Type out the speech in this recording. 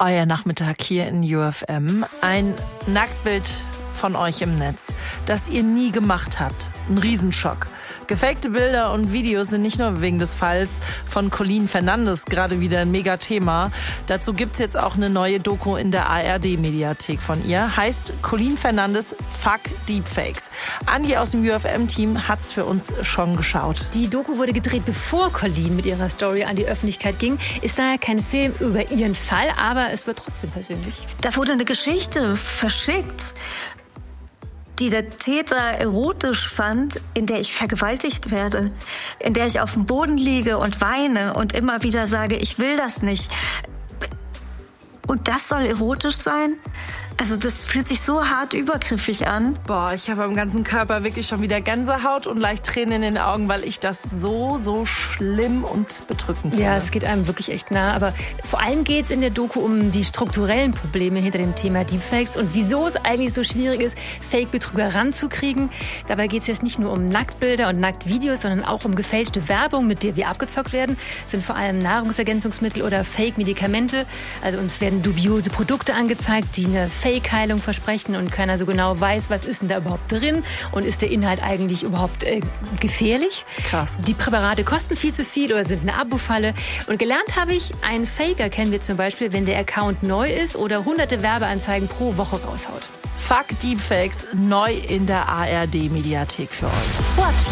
Euer Nachmittag hier in UFM. Ein Nacktbild von euch im Netz, das ihr nie gemacht habt. Ein Riesenschock. Gefakte Bilder und Videos sind nicht nur wegen des Falls von Colleen Fernandes gerade wieder ein Megathema. Dazu gibt's jetzt auch eine neue Doku in der ARD-Mediathek von ihr. Heißt Colleen Fernandes Fuck Deepfakes. Andi aus dem UFM-Team hat's für uns schon geschaut. Die Doku wurde gedreht, bevor Colleen mit ihrer Story an die Öffentlichkeit ging. Ist daher kein Film über ihren Fall, aber es wird trotzdem persönlich. Da wurde eine Geschichte verschickt, die der Täter erotisch fand, in der ich vergewaltigt werde, in der ich auf dem Boden liege und weine und immer wieder sage, ich will das nicht. Und das soll erotisch sein? Also das fühlt sich so hart übergriffig an. Boah, ich habe am ganzen Körper wirklich schon wieder Gänsehaut und leicht Tränen in den Augen, weil ich das so schlimm und bedrückend finde. Ja, es geht einem wirklich echt nah. Aber vor allem geht es in der Doku um die strukturellen Probleme hinter dem Thema Deepfakes und wieso es eigentlich so schwierig ist, Fake-Betrüger ranzukriegen. Dabei geht es jetzt nicht nur um Nacktbilder und Nacktvideos, sondern auch um gefälschte Werbung, mit der wir abgezockt werden. Das sind vor allem Nahrungsergänzungsmittel oder Fake-Medikamente. Also uns werden dubiose Produkte angezeigt, die eine Fake-Heilung versprechen und keiner so genau weiß, was ist denn da überhaupt drin und ist der Inhalt eigentlich überhaupt gefährlich. Krass. Die Präparate kosten viel zu viel oder sind eine Abo-Falle. Und gelernt habe ich, einen Faker kennen wir zum Beispiel, wenn der Account neu ist oder hunderte Werbeanzeigen pro Woche raushaut. Fuck Deepfakes, neu in der ARD-Mediathek für euch. Watch